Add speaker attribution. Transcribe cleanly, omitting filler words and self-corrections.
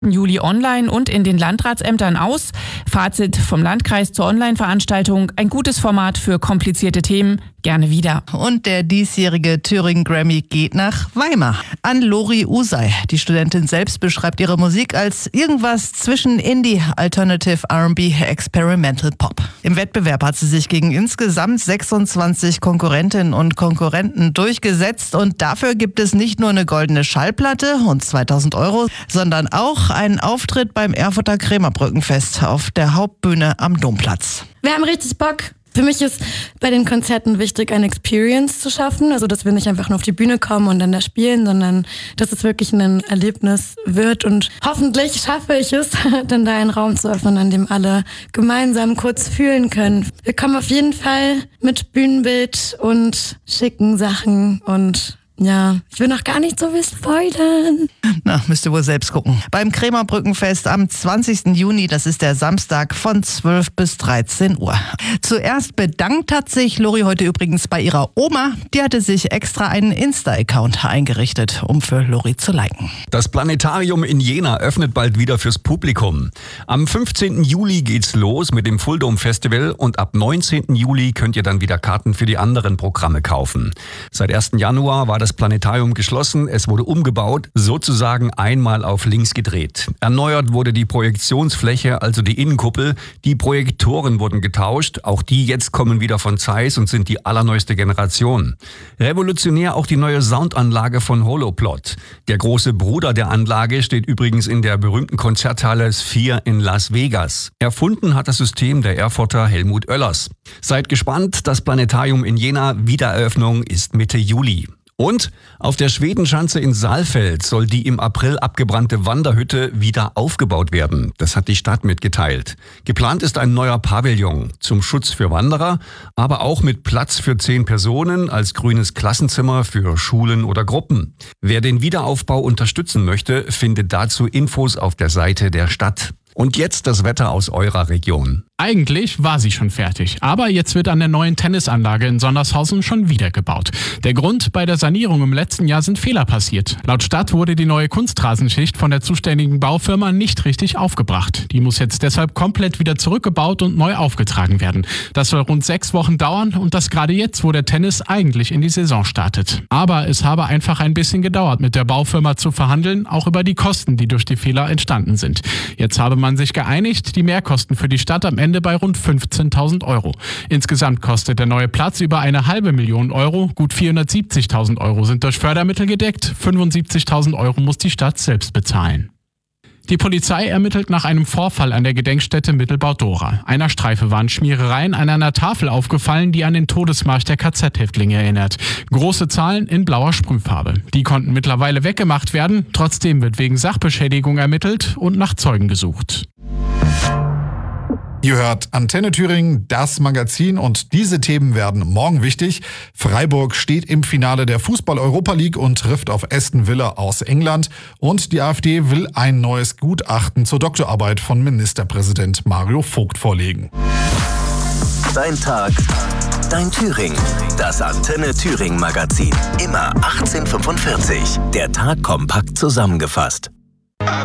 Speaker 1: Juli online und in den Landratsämtern aus. Fazit vom Landkreis zur Online-Veranstaltung: ein gutes Format für komplizierte Themen. Gerne wieder.
Speaker 2: Und der diesjährige Thüringen-Grammy geht nach Weimar an Lori Usai. Die Studentin selbst beschreibt ihre Musik als irgendwas zwischen Indie, Alternative, R&B, Experimental Pop. Im Wettbewerb hat sie sich gegen insgesamt 26 Konkurrentinnen und Konkurrenten durchgesetzt. Und dafür gibt es nicht nur eine goldene Schallplatte und 2.000 €, sondern auch einen Auftritt beim Erfurter Krämerbrückenfest auf der Hauptbühne am Domplatz.
Speaker 3: Wir haben richtig Bock. Für mich ist bei den Konzerten wichtig, eine Experience zu schaffen. Also, dass wir nicht einfach nur auf die Bühne kommen und dann da spielen, sondern dass es wirklich ein Erlebnis wird. Und hoffentlich schaffe ich es, dann da einen Raum zu öffnen, an dem alle gemeinsam kurz fühlen können. Wir kommen auf jeden Fall mit Bühnenbild und schicken Sachen und ja, ich will noch gar nicht so viel spoilern.
Speaker 2: Na, müsst ihr wohl selbst gucken. Beim Krämerbrückenfest am 20. Juni, das ist der Samstag von 12 bis 13 Uhr. Zuerst bedankt hat sich Lori heute übrigens bei ihrer Oma. Die hatte sich extra einen Insta-Account eingerichtet, um für Lori zu liken.
Speaker 4: Das Planetarium in Jena öffnet bald wieder fürs Publikum. Am 15. Juli geht's los mit dem Full Dome Festival und ab 19. Juli könnt ihr dann wieder Karten für die anderen Programme kaufen. Seit 1. Januar war das Planetarium geschlossen, es wurde umgebaut, sozusagen einmal auf links gedreht. Erneuert wurde die Projektionsfläche, also die Innenkuppel, die Projektoren wurden getauscht, auch die jetzt kommen wieder von Zeiss und sind die allerneueste Generation. Revolutionär auch die neue Soundanlage von Holoplot. Der große Bruder der Anlage steht übrigens in der berühmten Konzerthalle Sphere in Las Vegas. Erfunden hat das System der Erfurter Helmut Oellers. Seid gespannt, das Planetarium in Jena, Wiedereröffnung ist Mitte Juli. Und auf der Schwedenschanze in Saalfeld soll die im April abgebrannte Wanderhütte wieder aufgebaut werden. Das hat die Stadt mitgeteilt. Geplant ist ein neuer Pavillon zum Schutz für Wanderer, aber auch mit Platz für 10 Personen als grünes Klassenzimmer für Schulen oder Gruppen. Wer den Wiederaufbau unterstützen möchte, findet dazu Infos auf der Seite der Stadt. Und jetzt das Wetter aus eurer Region.
Speaker 5: Eigentlich war sie schon fertig, aber jetzt wird an der neuen Tennisanlage in Sondershausen schon wieder gebaut. Der Grund: bei der Sanierung im letzten Jahr sind Fehler passiert. Laut Stadt wurde die neue Kunstrasenschicht von der zuständigen Baufirma nicht richtig aufgebracht. Die muss jetzt deshalb komplett wieder zurückgebaut und neu aufgetragen werden. Das soll rund 6 Wochen dauern und das gerade jetzt, wo der Tennis eigentlich in die Saison startet. Aber es habe einfach ein bisschen gedauert, mit der Baufirma zu verhandeln, auch über die Kosten, die durch die Fehler entstanden sind. Jetzt habe man sich geeinigt, die Mehrkosten für die Stadt am Ende bei rund 15.000 €. Insgesamt kostet der neue Platz über 500.000 €. Gut 470.000 € sind durch Fördermittel gedeckt. 75.000 € muss die Stadt selbst bezahlen. Die Polizei ermittelt nach einem Vorfall an der Gedenkstätte Mittelbau-Dora. Einer Streife waren Schmierereien an einer Tafel aufgefallen, die an den Todesmarsch der KZ-Häftlinge erinnert. Große Zahlen in blauer Sprühfarbe. Die konnten mittlerweile weggemacht werden. Trotzdem wird wegen Sachbeschädigung ermittelt und nach Zeugen gesucht.
Speaker 6: Ihr hört Antenne Thüringen, das Magazin, und diese Themen werden morgen wichtig. Freiburg steht im Finale der Fußball-Europa League und trifft auf Aston Villa aus England. Und die AfD will ein neues Gutachten zur Doktorarbeit von Ministerpräsident Mario Vogt vorlegen.
Speaker 7: Dein Tag, dein Thüringen. Das Antenne Thüringen Magazin. Immer 18:45. Der Tag kompakt zusammengefasst.